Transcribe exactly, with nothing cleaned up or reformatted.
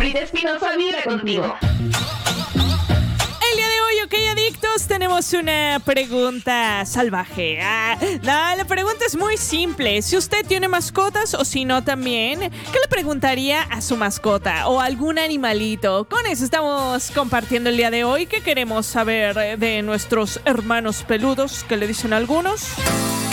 Brit Espinosa vive contigo. El día de hoy, ok, adictos, tenemos una pregunta salvaje. Ah, no, la pregunta es muy simple. Si usted tiene mascotas o si no también, ¿qué le preguntaría a su mascota o a algún animalito? Con eso estamos compartiendo el día de hoy. ¿Qué queremos saber de nuestros hermanos peludos? ¿Qué le dicen algunos?